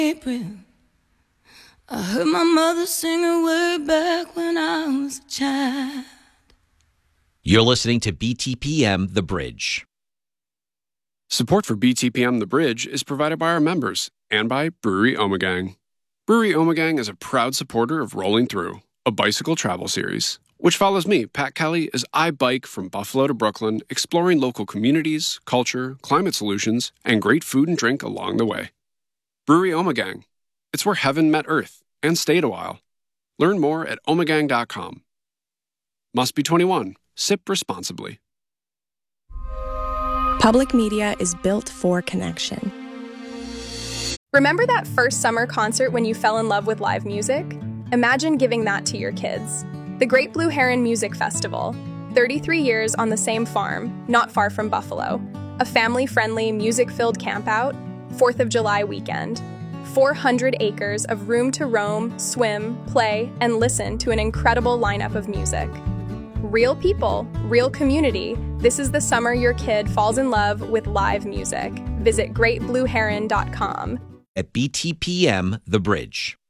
April. I heard my mother sing her way back when I was a child. You're listening to BTPM The Bridge. Support for BTPM The Bridge is provided by our members and by Brewery Ommegang. Brewery Ommegang is a proud supporter of Rolling Through, a bicycle travel series, which follows me, Pat Kelly, as I bike from Buffalo to Brooklyn, exploring local communities, culture, climate solutions, and great food and drink along the way. Brewery Ommegang. It's where heaven met earth and stayed a while. Learn more at ommegang.com. Must be 21. Sip responsibly. Public media is built for connection. Remember that first summer concert when you fell in love with live music? Imagine giving that to your kids. The Great Blue Heron Music Festival. 33 years on the same farm, not far from Buffalo. A family-friendly, music-filled campout. 4th of July weekend. 400 acres of room to roam, swim, play, and listen to an incredible lineup of music. Real people, real community. This is the summer your kid falls in love with live music. Visit greatblueheron.com. At BTPM The Bridge.